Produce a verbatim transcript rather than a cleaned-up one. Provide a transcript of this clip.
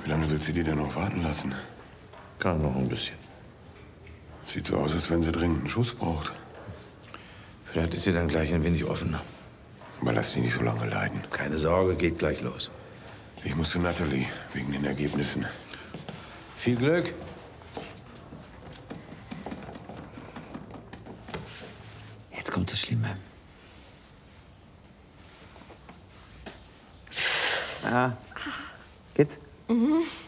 Wie lange will sie die denn noch warten lassen? Kann noch ein bisschen. Sieht so aus, als wenn sie dringend einen Schuss braucht. Vielleicht ist sie dann gleich ein wenig offener. Aber lass sie nicht so lange leiden. Keine Sorge, geht gleich los. Ich muss zu Natalie, wegen den Ergebnissen. Viel Glück. Jetzt kommt das Schlimme. Ah, geht's? Mhm.